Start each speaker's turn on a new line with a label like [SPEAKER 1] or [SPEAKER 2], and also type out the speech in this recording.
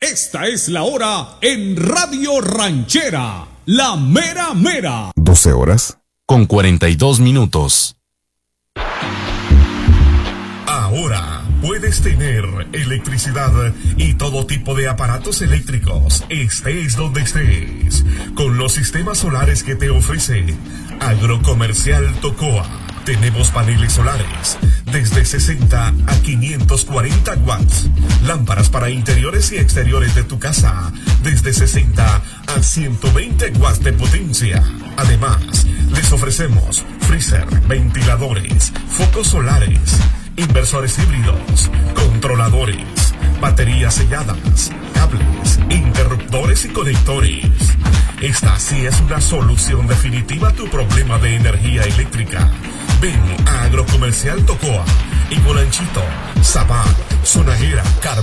[SPEAKER 1] Esta es la hora en Radio Ranchera, la mera mera.
[SPEAKER 2] 12 horas con 42 minutos.
[SPEAKER 3] Ahora puedes tener electricidad y todo tipo de aparatos eléctricos, estés donde estés, con los sistemas solares que te ofrece Agrocomercial Tocoa. Tenemos paneles solares desde 60 a 540 watts, lámparas para interiores y exteriores de tu casa desde 60 a 120 watts de potencia. Además, les ofrecemos freezer, ventiladores, focos solares, inversores híbridos, controladores, baterías selladas, cables, interruptores y conectores. Esta sí es una solución definitiva a tu problema de energía eléctrica. Ven a Agrocomercial Tocoa y Bolanchito, Zabal, Sonajera,